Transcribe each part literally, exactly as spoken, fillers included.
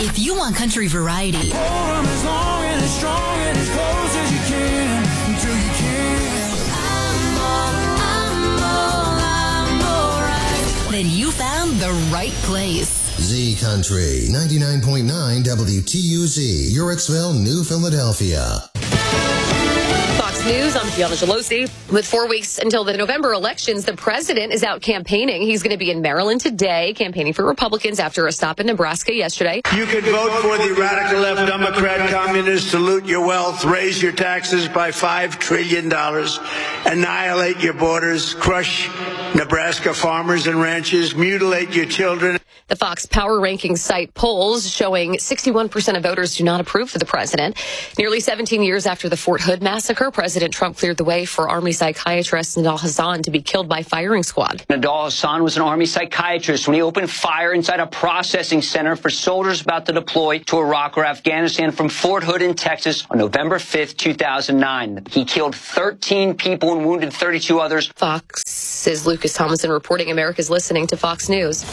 If you want country variety, hold on as long and as strong and as close as you can until you can. I'm all, I'm all, I'm all right. Then you found the right place. Z Country, ninety-nine point nine W T U Z, Uhrichsville, New Philadelphia. Fox News, I'm Gianna Gelosi. With four weeks until the November elections, the president is out campaigning. He's going to be in Maryland today, campaigning for Republicans after a stop in Nebraska yesterday. You can vote for the radical left Democrat communists to loot your wealth, raise your taxes by five trillion dollars, annihilate your borders, crush Nebraska farmers and ranchers, mutilate your children. The Fox Power Ranking site polls showing sixty-one percent of voters do not approve of the president. Nearly seventeen years after the Fort Hood massacre, President Trump cleared the way for Army psychiatrist Nidal Hasan to be killed by firing squad. Nidal Hasan was an Army psychiatrist when he opened fire inside a processing center for soldiers about to deploy to Iraq or Afghanistan from Fort Hood in Texas on November fifth, two thousand nine. He killed thirteen people and wounded thirty-two others. Fox's Lucas Thomason reporting. America's listening to Fox News.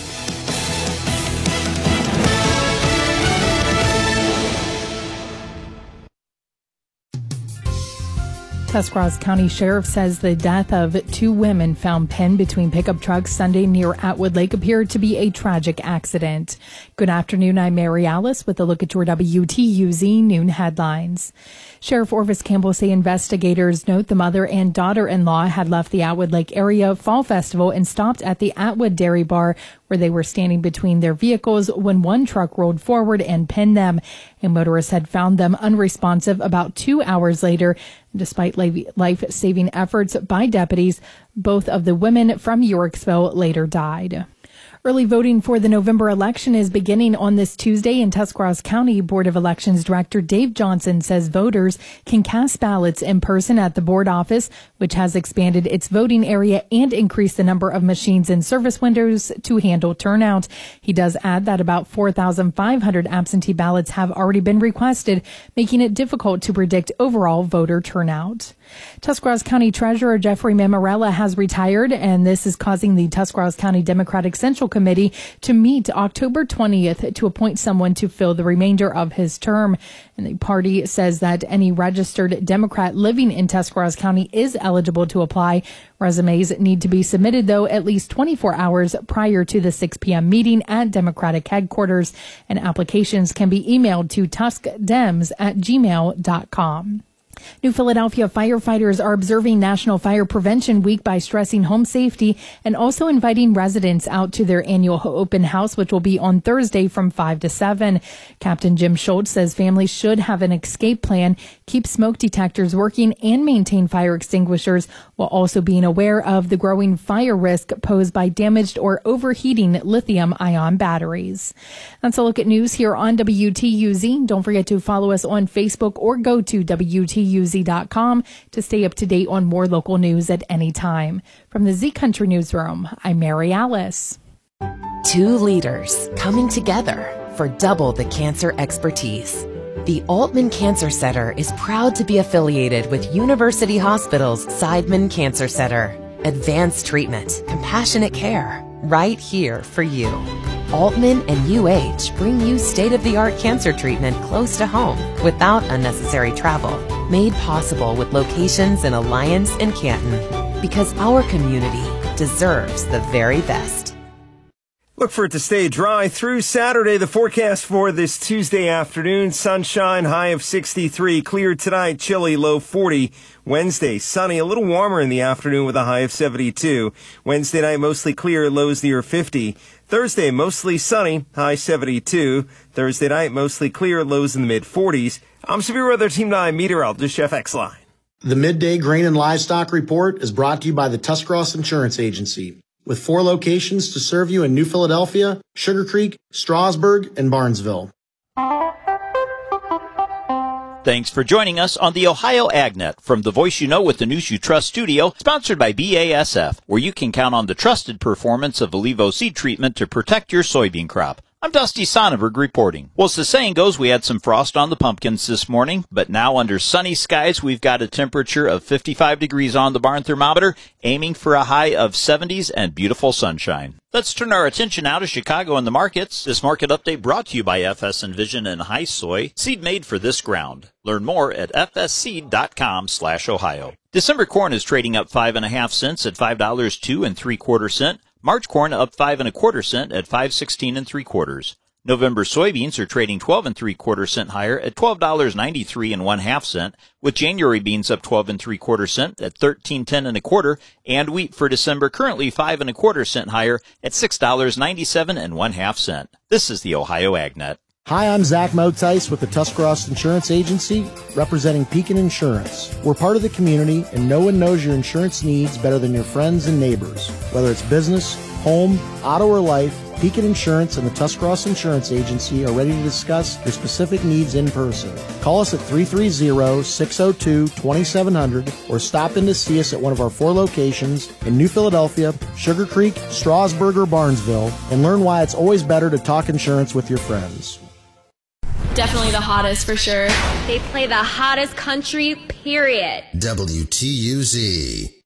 Tuscarawas County Sheriff says the death of two women found pinned between pickup trucks Sunday near Atwood Lake appeared to be a tragic accident. Good afternoon, I'm Mary Alice with a look at your W T U Z noon headlines. Sheriff Orvis Campbell say investigators note the mother and daughter-in-law had left the Atwood Lake Area Fall Festival and stopped at the Atwood Dairy Bar where they were standing between their vehicles when one truck rolled forward and pinned them. A motorist had found them unresponsive about two hours later. Despite life-saving efforts by deputies, both of the women from Uhrichsville later died. Early voting for the November election is beginning on this Tuesday, and Tuscarawas County Board of Elections Director Dave Johnson says voters can cast ballots in person at the board office, which has expanded its voting area and increased the number of machines and service windows to handle turnout. He does add that about four thousand five hundred absentee ballots have already been requested, making it difficult to predict overall voter turnout. Tuscarawas County Treasurer Jeffrey Mammarella has retired, and this is causing the Tuscarawas County Democratic Central Committee to meet October twentieth to appoint someone to fill the remainder of his term. And the party says that any registered Democrat living in Tuscarawas County is eligible to apply. Resumes need to be submitted, though, at least twenty-four hours prior to the six p.m. meeting at Democratic headquarters, and applications can be emailed to tuskdems at gmail dot com. New Philadelphia firefighters are observing National Fire Prevention Week by stressing home safety and also inviting residents out to their annual open house, which will be on Thursday from five to seven. Captain Jim Schultz says families should have an escape plan, keep smoke detectors working, and maintain fire extinguishers, while also being aware of the growing fire risk posed by damaged or overheating lithium-ion batteries. That's a look at news here on W T U Z. Don't forget to follow us on Facebook or go to W T U Z dot com to stay up to date on more local news at any time. From the Z Country Newsroom, I'm Mary Alice. Two leaders coming together for double the cancer expertise. The Altman Cancer Center is proud to be affiliated with University Hospital's Seidman Cancer Center. Advanced treatment, compassionate care, right here for you. Altman and U H bring you state-of-the-art cancer treatment close to home without unnecessary travel. Made possible with locations in Alliance and Canton. Because our community deserves the very best. Look for it to stay dry through Saturday. The forecast for this Tuesday afternoon, sunshine, high of sixty-three. Clear tonight, chilly, low forty. Wednesday, sunny, a little warmer in the afternoon with a high of seventy-two. Wednesday night, mostly clear, lows near fifty. Thursday, mostly sunny, high seventy-two. Thursday night, mostly clear, lows in the mid-forties. I'm Severe Weather Team nine meteorologist Chef X-Line. The Midday Grain and Livestock Report is brought to you by the Tuscarawas Insurance Agency, with four locations to serve you in New Philadelphia, Sugar Creek, Strasburg, and Barnesville. Thanks for joining us on the Ohio AgNet from the Voice You Know with the News You Trust studio, sponsored by B A S F, where you can count on the trusted performance of Olivo seed treatment to protect your soybean crop. I'm Dusty Sonnenberg reporting. Well, as the saying goes, we had some frost on the pumpkins this morning, but now under sunny skies, we've got a temperature of fifty-five degrees on the barn thermometer, aiming for a high of seventies and beautiful sunshine. Let's turn our attention now to Chicago and the markets. This market update brought to you by F S Envision and High Soy, seed made for this ground. Learn more at f s seed dot com slash Ohio. December corn is trading up five and a half cents at five dollars two and three quarter cent. March corn up five and a quarter cent at five sixteen and three quarters. November soybeans are trading twelve and three quarter cent higher at twelve dollars ninety three and one half cent, with January beans up twelve and three quarter cent at thirteen ten and a quarter, and wheat for December currently five and a quarter cent higher at six dollars ninety seven and one half cent. This is the Ohio AgNet. Hi, I'm Zach Motice with the Tuscarawas Insurance Agency, representing Pekin Insurance. We're part of the community, and no one knows your insurance needs better than your friends and neighbors. Whether it's business, home, auto, or life, Pekin Insurance and the Tuscarawas Insurance Agency are ready to discuss your specific needs in person. Call us at three three zero, six zero two, two seven zero zero or stop in to see us at one of our four locations in New Philadelphia, Sugar Creek, Strasburg, or Barnesville, and learn why it's always better to talk insurance with your friends. Definitely the hottest for sure. They play the hottest country, period. W T U Z.